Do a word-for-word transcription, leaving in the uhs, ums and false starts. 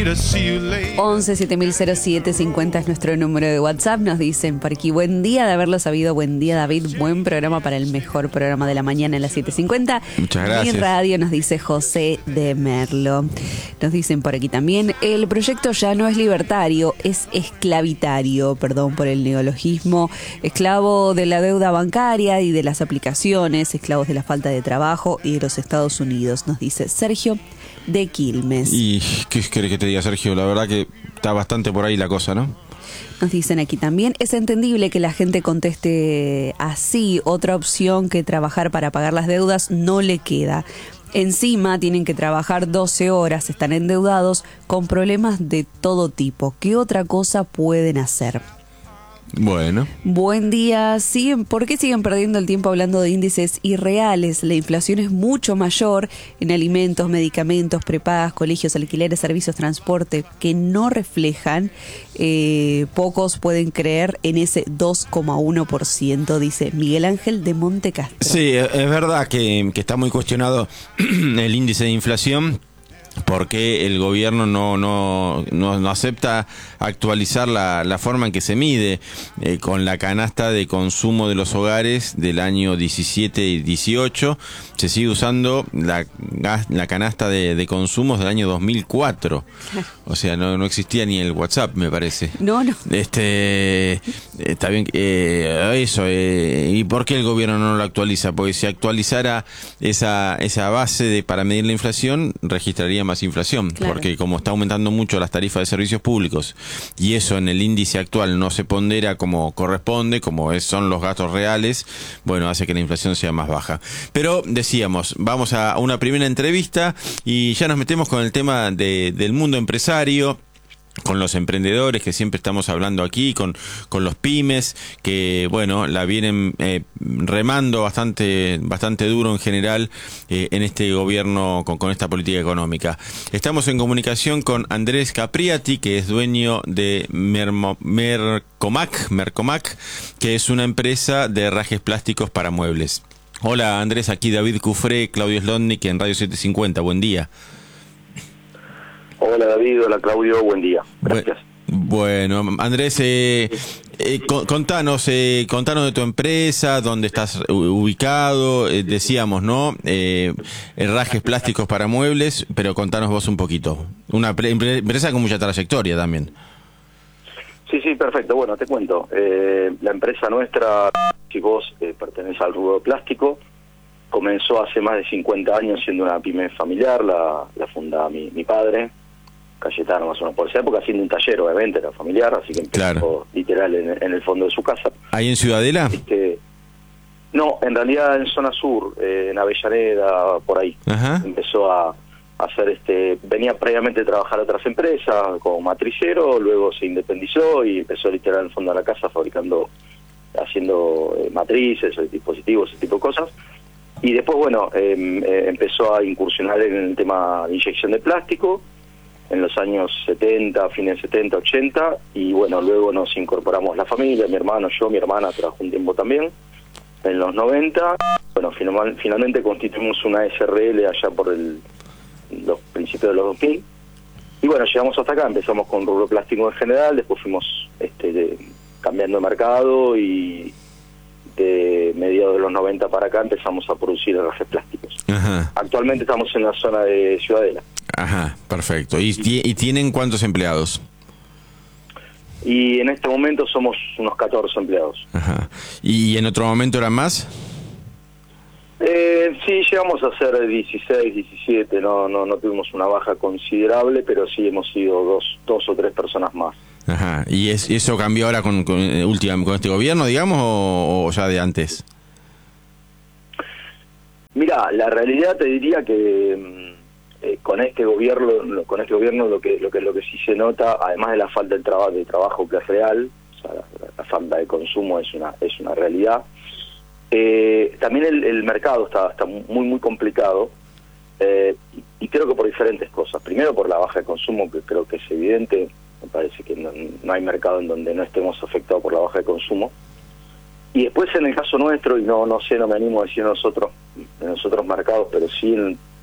once siete mil siete cincuenta es nuestro número de WhatsApp. Nos dicen por aquí: buen día de haberlo sabido. Buen día, David. Buen programa para el mejor programa de la mañana en las siete cincuenta. Muchas gracias. En radio, nos dice José de Merlo. Nos dicen por aquí también: el proyecto ya no es libertario, es esclavitario. Perdón por el neologismo. Esclavo de la deuda bancaria y de las aplicaciones, esclavos de la falta de trabajo y de los Estados Unidos, nos dice Sergio de Quilmes. Y qué querés que te diga, Sergio, la verdad que está bastante por ahí la cosa, ¿no? Nos dicen aquí también: es entendible que la gente conteste así. Otra opción que trabajar para pagar las deudas no le queda. Encima tienen que trabajar doce horas, están endeudados con problemas de todo tipo. ¿Qué otra cosa pueden hacer? Bueno. Buen día. ¿Siguen, ¿Por qué siguen perdiendo el tiempo hablando de índices irreales? La inflación es mucho mayor en alimentos, medicamentos, prepagas, colegios, alquileres, servicios, transporte, que no reflejan. Eh, pocos pueden creer en ese dos coma uno por ciento, dice Miguel Ángel de Montecastro. Sí, es verdad que, que está muy cuestionado el índice de inflación, porque el gobierno no no no, no acepta actualizar la, la forma en que se mide, eh, con la canasta de consumo de los hogares del año diecisiete y dieciocho. Se sigue usando la, la canasta de, de consumos del año dos mil cuatro. O sea, no, no existía ni el WhatsApp, me parece. No, no. Este, está bien, eh, eso. Eh, ¿Y por qué el gobierno no lo actualiza? Porque si actualizara esa, esa base de, para medir la inflación, registraría más inflación, claro. Porque como está aumentando mucho las tarifas de servicios públicos y eso en el índice actual no se pondera como corresponde, como es, son los gastos reales, bueno, hace que la inflación sea más baja. Pero decíamos, vamos a una primera entrevista y ya nos metemos con el tema de, del mundo empresario, con los emprendedores que siempre estamos hablando aquí, con, con los pymes, que bueno, la vienen eh, remando bastante, bastante duro en general eh, en este gobierno con, con esta política económica. Estamos en comunicación con Andrés Capriati, que es dueño de Mermo, Mercomac, Mercomac, que es una empresa de herrajes plásticos para muebles. Hola Andrés, aquí David Cufré, Claudio Slotnick en Radio setecientos cincuenta, buen día. Hola David, hola Claudio, buen día. Gracias. Bueno, Andrés, eh, eh, contanos, eh, contanos de tu empresa, dónde estás ubicado, eh, decíamos, ¿no? Eh, herrajes plásticos para muebles, pero contanos vos un poquito. Una empresa con mucha trayectoria también. Sí, sí, perfecto. Bueno, te cuento. Eh, la empresa nuestra, si vos eh, pertenece al rubro plástico, comenzó hace más de cincuenta años siendo una pyme familiar, la, la funda mi, mi padre, Cayetano, más o menos por esa época, haciendo un taller, obviamente, era familiar, así que empezó claro. literal en, en el fondo de su casa. ¿Ahí en Ciudadela? Este, no, en realidad en zona sur, eh, en Avellaneda, por ahí. Ajá. Empezó a, a hacer, este, venía previamente a trabajar a otras empresas como matricero, luego se independizó y empezó literal en el fondo de la casa fabricando, haciendo eh, matrices, dispositivos, ese tipo de cosas. Y después, bueno, eh, eh, empezó a incursionar en el tema de inyección de plástico en los años setenta, fines de setenta, ochenta, y bueno, luego nos incorporamos la familia, mi hermano, yo, mi hermana trabajó un tiempo también, en los noventa, bueno, final, finalmente constituimos una S R L allá por el, los principios de los dos mil, y bueno, llegamos hasta acá, empezamos con rubro plástico en general, después fuimos este, de, cambiando de mercado y de mediados de los noventa para acá empezamos a producir herrajes plásticos. Ajá. Actualmente estamos en la zona de Ciudadela. Ajá, perfecto. ¿Y, y tienen cuántos empleados? Y en este momento somos unos catorce empleados. Ajá. ¿Y en otro momento eran más? Eh, sí, llegamos a ser dieciséis, diecisiete, no, no, no tuvimos una baja considerable, pero sí hemos sido dos, dos o tres personas más. Ajá. ¿Y es, eso cambió ahora con, con, última, con este gobierno, digamos, o, o ya de antes? Mira, la realidad te diría que eh, con este gobierno, con este gobierno lo que lo que lo que sí se nota, además de la falta de trabajo de trabajo que es real, o sea, la, la falta de consumo es una es una realidad. Eh, también el, el mercado está está muy muy complicado eh, y, y creo que por diferentes cosas. Primero por la baja de consumo, que creo que es evidente. Me parece que no, no hay mercado en donde no estemos afectados por la baja de consumo. Y después en el caso nuestro, y no no sé, no me animo a decir nosotros en los otros mercados, pero sí en,